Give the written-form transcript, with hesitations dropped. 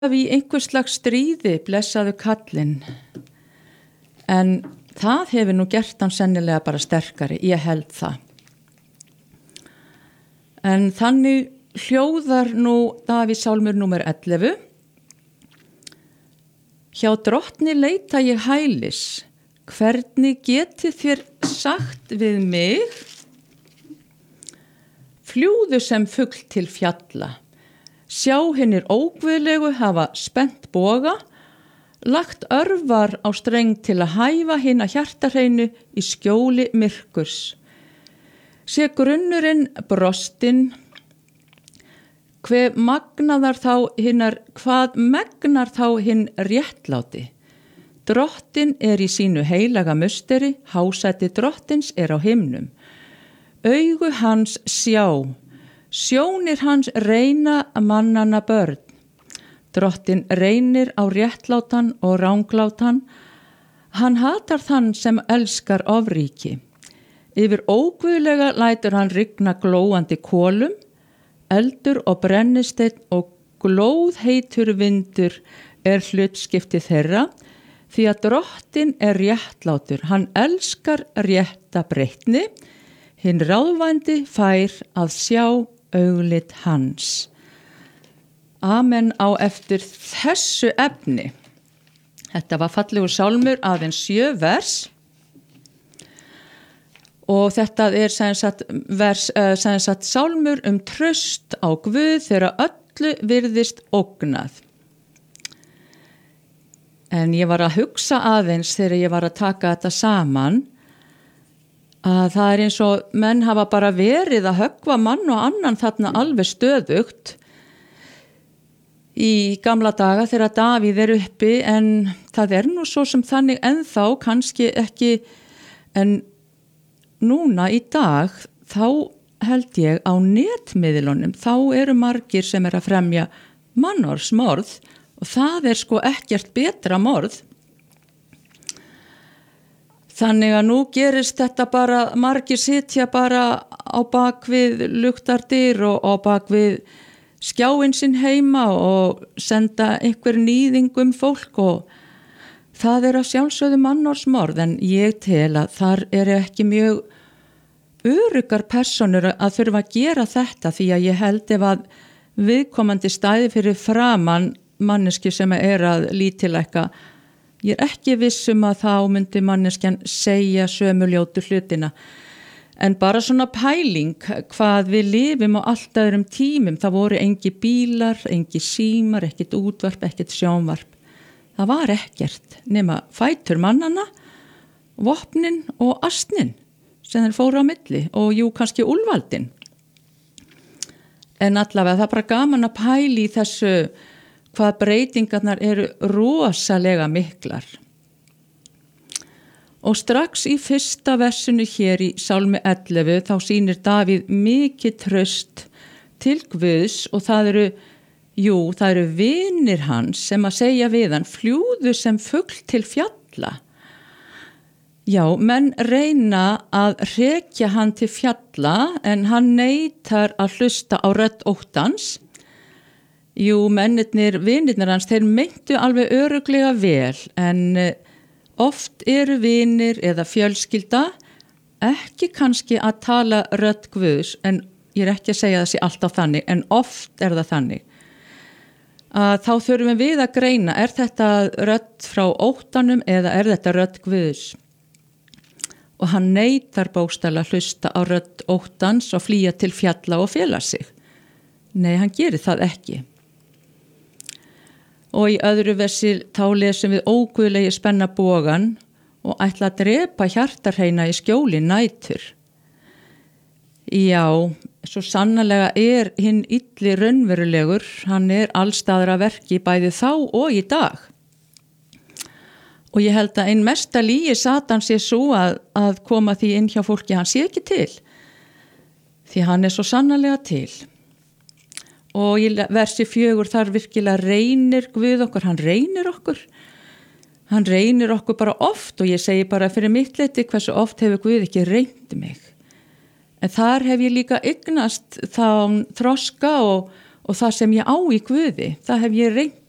Í einhvers slags stríði, blessaðu kallinn, en það hefur nú gert hann sennilega bara sterkari, ég held það. En þannig hljóðar nú Davíðs sálmur númer 11. Hjá drottni leita ég hælis, hvernig getið þér sagt við mig? Fljúðu sem fugl til fjalla. Sjá hinnir óguðlegu hafa spennt boga, lagt örvar á streng til að hæfa hina hjartarhreinu í skjóli myrkurs. Sé grunnurinn brostinn, hvað megnar þá hinn réttláti? Drottin í sínu heilaga musteri, hásæti drottins á himnum. Augu hans sjá, sjónir hans reyna mannanna börn. Drottin reynir á réttlátan og ránglátan. Hann hatar þann sem elskar ofríki. Yfir óguðlega lætur hann rigna glóandi kolum, eldur og brennisteinn og glóðheitur vindur hlutskipti þeirra, því að drottin réttlátur, hann elskar rétta breytni, hinn ráðvændi fær að sjá auglit hans. Amen á eftir þessu efni. Þetta var fallegur sálmur, aðeins 7 vers. Og þetta sem sagt sálmur traust á Guð þegar öllu virðist ógnað. En ég var að hugsa aðeins þegar ég var að taka þetta saman, að það eins og menn hafa bara verið að höggva mann og annan þarna alveg stöðugt í gamla daga þegar Davíð uppi, en það nú svo sem þannig ennþá, kannski ekki, en núna í dag þá held ég á netmiðlunum, þá eru margir sem að fremja mannorðsmorð og það sko ekkert betra morð. Þannig að nú gerist þetta bara, margir sitja bara á bakvið luktardyr og á bakvið skjáinn sinn heima og senda einhver nýðingum fólk og það að sjálfsögðu mannorðsmorð, en ég tel að þar ekki mjög öruggar personur að þurfa að gera þetta, því að ég held ef að viðkomandi stæði fyrir framan manneski sem að lítilekka, ég ekki vissum að þá myndi manneskjan segja sömu ljótu hlutina. En bara svona pæling hvað við lifum á allt öðrum tímum, það voru engi bílar, engi símar, ekkert útvarp, ekkert sjónvarp. Það var ekkert nema fætur mannana, vopnin og astnin sem þeir fóru á milli og jú kannski úlfaldin. En allavega það bara gaman að pæli í þessu hvað breytingarnar eru rosalega miklar. Og strax í fyrsta versinu hér í Sálmi 11 þá sýnir Davíð mikið traust til Guðs og það eru vinir hans sem að segja við hann, fljúðu sem fugl til fjalla. Já, menn reyna að hrekja hann til fjalla en hann neitar að hlusta á rödd óttans. Jú, vinirnir hans, þeir meintu alveg örugglega vel, en oft eru vinir eða fjölskylda ekki kannski að tala rödd Guðs, en ég ekki að segja það sé alltaf þannig, en oft það þannig. Þá þurfum við að greina, þetta rödd frá óttanum eða þetta rödd Guðs? Og hann neitar bókstaflega að hlusta á rödd óttans og flýja til fjalla og fela sig. Nei, hann gerir það ekki. Og í öðru versi þá lesum við óguðlegi spenna bogan og ætla að drepa hjartarhreina í skjóli nætur. Já, svo sannarlega hinn illi raunverulegur, hann allstaðar að verki bæði þá og í dag. Og ég held að ein mesta lygi Satans sé svo að koma því inn hjá fólki, hann sé ekki til, því hann svo sannarlega til. Og í versi 4 þar virkilega reynir Guð okkur, hann reynir okkur bara oft og ég segi bara fyrir mitt leyti hversu oft hefur Guð ekki reynt mig. En þar hef ég líka eignast þá þroska og það sem ég á í Guði, það hef ég reynt